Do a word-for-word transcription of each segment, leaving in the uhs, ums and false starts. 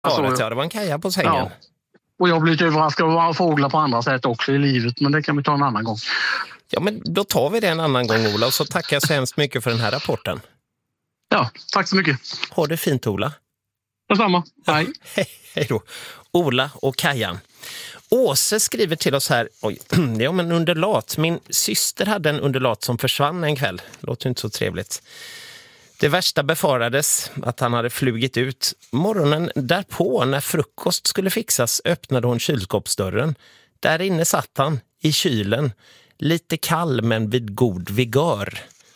Alltså, ja, det var en kaja på sängen. Ja. Och jag blir lite överraskad av fåglar på andra sätt också i livet, men det kan vi ta en annan gång. Ja, men då tar vi det en annan gång, Ola, och så tackar jag så hemskt mycket för den här rapporten. Ja, tack så mycket. Ha det fint, Ola. Detsamma. Hej. Hej, hej då. Ola och Kajan. Åse skriver till oss här, oj, ja men underlat. Min syster hade en underlat som försvann en kväll. Låter inte så trevligt. Det värsta befarades att han hade flugit ut. Morgonen därpå när frukost skulle fixas öppnade hon kylskåpsdörren. Där inne satt han, i kylen. Lite kall men vid god vigör.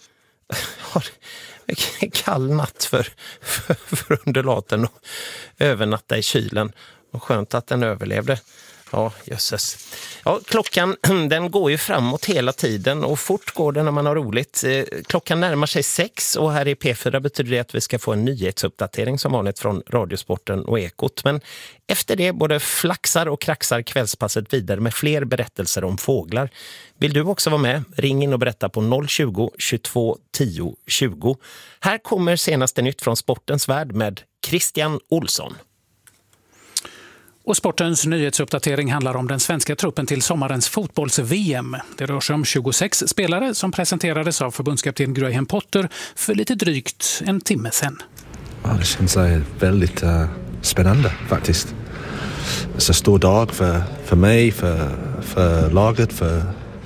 Kall natt för, för, för underlaten och övernatta i kylen. Och skönt att den överlevde. Ja, jösses. Ja, klockan den går ju framåt hela tiden och fort går det när man har roligt. Klockan närmar sig sex och här i P fyra betyder det att vi ska få en nyhetsuppdatering som vanligt från Radiosporten och Ekot. Men efter det både flaxar och kraxar kvällspasset vidare med fler berättelser om fåglar. Vill du också vara med? Ring in och berätta på noll tjugo, tjugotvå, tio, tjugo. Här kommer senaste nytt från sportens värld med Christian Olsson. Och sportens nyhetsuppdatering handlar om den svenska truppen till sommarens fotbolls-V M. Det rör sig om tjugosex spelare som presenterades av förbundskapten Graham Potter för lite drygt en timme sedan. Ja, det känns väldigt uh, spännande faktiskt. Det är en stor dag för, för mig, för, för laget, för,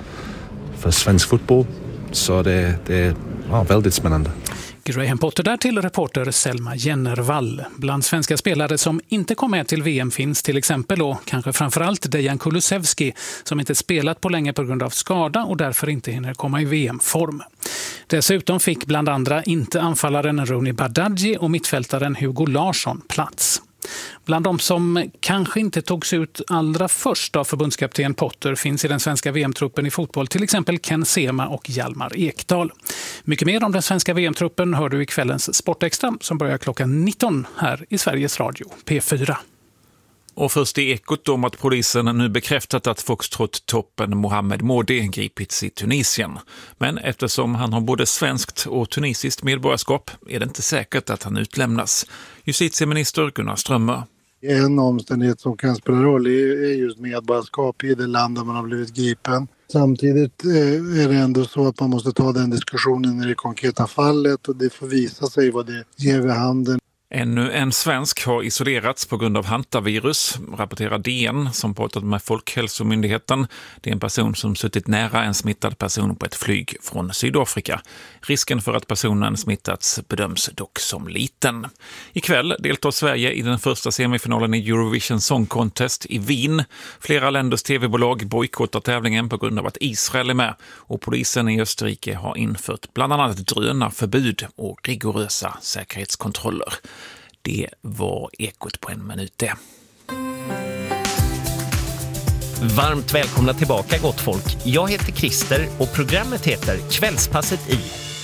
för svensk fotboll. Så det, det är ja, väldigt spännande. Graham Potter där till reporter Selma Jennervall. Bland svenska spelare som inte kom med till V M finns till exempel och kanske framförallt Dejan Kulusevski som inte spelat på länge på grund av skada och därför inte hinner komma i V M-form. Dessutom fick bland andra inte anfallaren Rooney Bardghji och mittfältaren Hugo Larsson plats. Bland de som kanske inte togs ut allra först av förbundskapten Potter finns i den svenska V M-truppen i fotboll till exempel Ken Sema och Hjalmar Ekdal. Mycket mer om den svenska V M-truppen hör du i kvällens Sportextra som börjar klockan nitton här i Sveriges Radio P fyra. Och först i Ekot om att polisen nu bekräftat att Foxtrot-toppen Mohamed Modi gripits i Tunisien. Men eftersom han har både svenskt och tunisiskt medborgarskap är det inte säkert att han utlämnas. Justitieminister Gunnar Strömmer. En omständighet som kan spela roll är just medborgarskap i det land där man har blivit gripen. Samtidigt är det ändå så att man måste ta den diskussionen i det konkreta fallet och det får visa sig vad det ger vid handen. Ännu en svensk har isolerats på grund av hantavirus, rapporterar D N som pratat med Folkhälsomyndigheten. Det är en person som suttit nära en smittad person på ett flyg från Sydafrika. Risken för att personen smittats bedöms dock som liten. Ikväll deltar Sverige i den första semifinalen i Eurovision Song Contest i Wien. Flera länders tv-bolag bojkottar tävlingen på grund av att Israel är med och polisen i Österrike har infört bland annat drönarförbud och rigorösa säkerhetskontroller. Det var Ekot på en minut det. Varmt välkomna tillbaka gott folk. Jag heter Christer och programmet heter Kvällspasset i.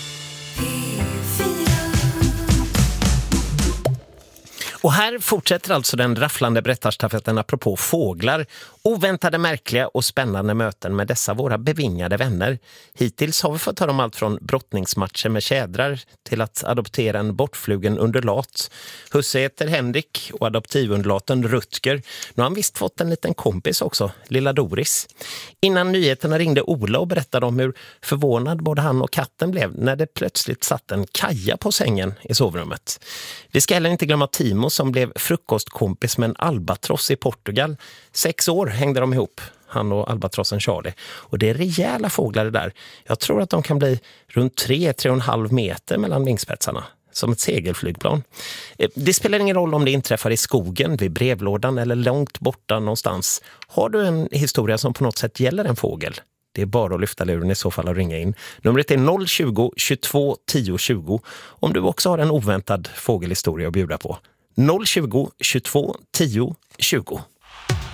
Och här fortsätter alltså den rafflande berättarstafetten apropå fåglar. Oväntade, märkliga och spännande möten med dessa våra bevingade vänner. Hittills har vi fått höra om allt från brottningsmatcher med tjädrar till att adoptera en bortflugen underlat. Husse heter Henrik och adoptivundlaten Rutger. Nu har han visst fått en liten kompis också, lilla Doris. Innan nyheterna ringde Ola och berättade om hur förvånad både han och katten blev när det plötsligt satt en kaja på sängen i sovrummet. Vi ska heller inte glömma Timo som blev frukostkompis med en albatross i Portugal. Sex år hängde de ihop, han och albatrossen Charlie. Och det är rejäla fåglar det där. Jag tror att de kan bli runt tre till tre och en halv meter mellan vingspetsarna. Som ett segelflygplan. Det spelar ingen roll om det inträffar i skogen, vid brevlådan eller långt borta någonstans. Har du en historia som på något sätt gäller en fågel? Det är bara att lyfta luren i så fall och ringa in. Numret är noll tjugo, tjugotvå, tio, tjugo. Om du också har en oväntad fågelhistoria att bjuda på. noll tjugo, tjugotvå, tio, tjugo.